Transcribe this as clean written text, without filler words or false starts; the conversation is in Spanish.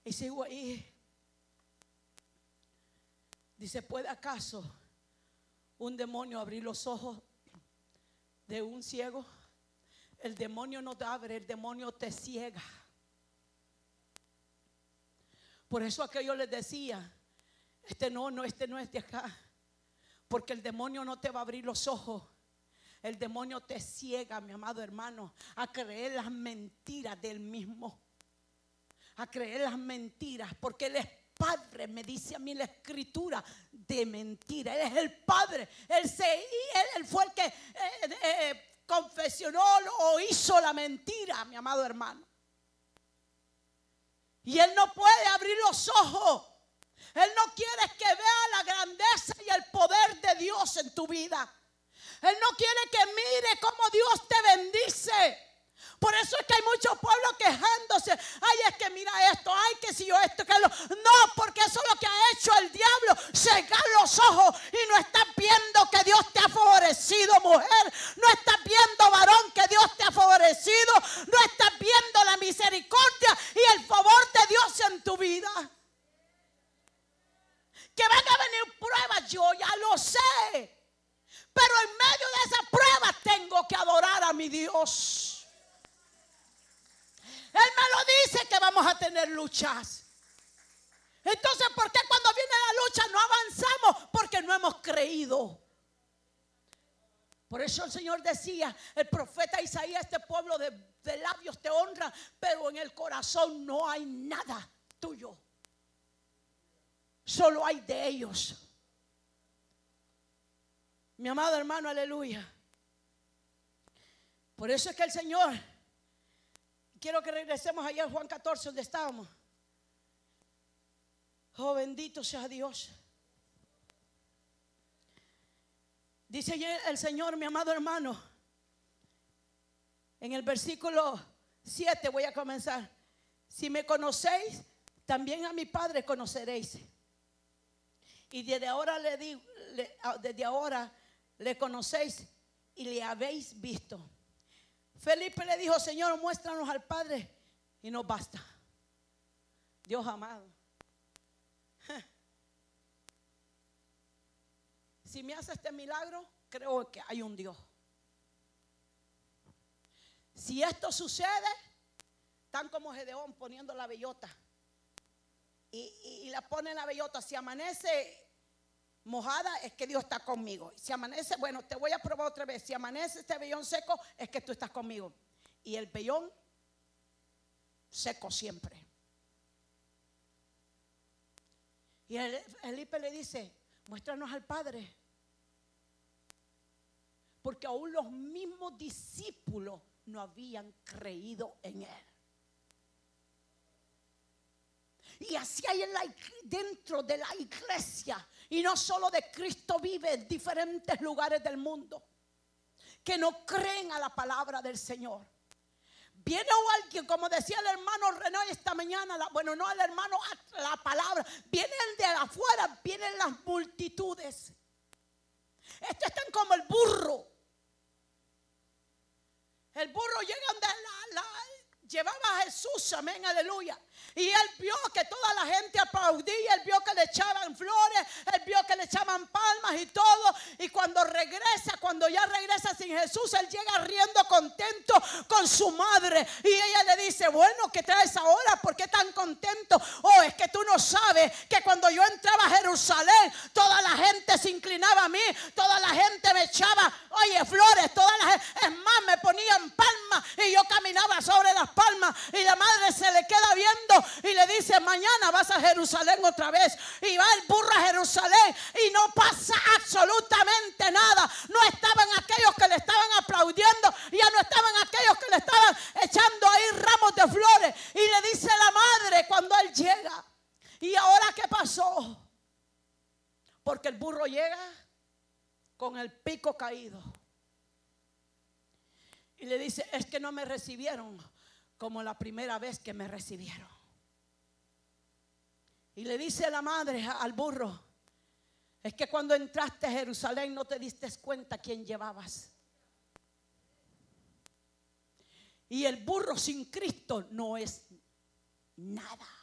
Y sigo ahí. Dice, ¿puede acaso un demonio abrir los ojos de un ciego? El demonio no te abre, el demonio te ciega. Por eso aquello les decía, este no es de acá. Porque el demonio no te va a abrir los ojos. El demonio te ciega, mi amado hermano, a creer las mentiras del mismo. A creer las mentiras, porque Él es Padre, me dice a mí la Escritura, de mentira. Él es el Padre. Él fue el que confesionó o hizo la mentira, mi amado hermano. Y Él no puede abrir los ojos. Él no quiere que vea la grandeza y el poder de Dios en tu vida. Él no quiere que mire cómo Dios te bendice. Por eso es que hay muchos pueblos quejándose. Ay, es que mira esto. Ay, que si yo esto, que lo. No, porque eso es lo que ha hecho el diablo. Cegar los ojos. Y no estás viendo que Dios te ha favorecido, mujer. No estás viendo, varón, que Dios te ha favorecido. No estás viendo la misericordia y el favor de Dios en tu vida. Que van a venir pruebas, yo ya lo sé. Pero en medio de esas pruebas tengo que adorar a mi Dios. Él me lo dice que vamos a tener luchas. Entonces, ¿por qué cuando viene la lucha no avanzamos? Porque no hemos creído. Por eso el Señor decía, el profeta Isaías, este pueblo de labios te honra, pero en el corazón no hay nada tuyo. Solo hay de ellos. Mi amado hermano, aleluya. Por eso es que el Señor, quiero que regresemos allá a Juan 14 donde estábamos. Oh, bendito sea Dios. Dice el Señor, mi amado hermano, en el versículo 7 voy a comenzar. Si me conocéis, también a mi Padre conoceréis. Y desde ahora le conocéis y le habéis visto. Felipe le dijo, Señor, muéstranos al Padre y nos basta. Dios amado. Si me hace este milagro, creo que hay un Dios. Si esto sucede, tan como Gedeón poniendo la bellota y la pone en la bellota, si amanece mojada, es que Dios está conmigo. Si amanece, bueno, te voy a probar otra vez. Si amanece este vellón seco, es que tú estás conmigo. Y el vellón seco siempre. Y Felipe le dice, muéstranos al Padre. Porque aún los mismos discípulos no habían creído en Él. Y así hay dentro de la iglesia, y no solo de Cristo vive en diferentes lugares del mundo, que no creen a la palabra del Señor. Viene alguien, como decía el hermano René esta mañana, bueno, no el hermano, a la palabra. Vienen de afuera, vienen las multitudes. Estos están como el burro. El burro llega donde llevaba a Jesús, amén, aleluya. Y él vio que toda la gente aplaudía, él vio que le echaban flores, él vio que le echaban palmas y todo. Y cuando ya regresa sin Jesús, él llega riendo contento con su madre. Y ella le dice, bueno, ¿qué traes ahora? ¿Por qué tan contento? Oh, es que tú no sabes que cuando yo entraba a Jerusalén, toda la gente se inclinaba a mí, toda la gente me echaba, oye, flores, toda la gente, es más, me ponían palmas y yo caminaba sobre las palmas. Y la madre se le queda viendo y le dice, mañana vas a Jerusalén otra vez. Y va el burro a Jerusalén y no pasa absolutamente nada. No estaban aquellos que le estaban aplaudiendo, ya no estaban aquellos que le estaban echando ahí ramos de flores. Y le dice la madre cuando él llega, ¿y ahora qué pasó? Porque el burro llega con el pico caído. Y le dice, es que no me recibieron como la primera vez que me recibieron. Y le dice la madre al burro, es que cuando entraste a Jerusalén no te diste cuenta quién llevabas. Y el burro sin Cristo no es nada.